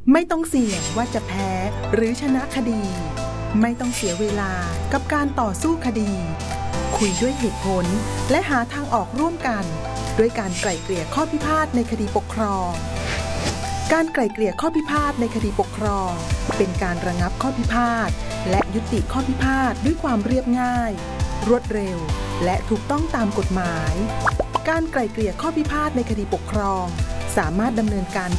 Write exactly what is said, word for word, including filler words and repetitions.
ไม่ต้องเสี่ยงว่าจะแพ้หรือชนะคดีไม่ต้องเสียเวลากับการต่อสู้คดีคุยด้วยเหตุผลและหาทางออกร่วมกันด้วยการไกล่เกลี่ยข้อพิพาทในคดีปกครองการไกล่เกลี่ยข้อพิพาทในคดีปกครองเป็นการระงับข้อพิพาทและยุติข้อพิพาทด้วยความเรียบง่ายรวดเร็วและถูกต้องตามกฎหมายการไกล่เกลี่ยข้อพิพาทในคดีปกครองสามารถดำเนินการ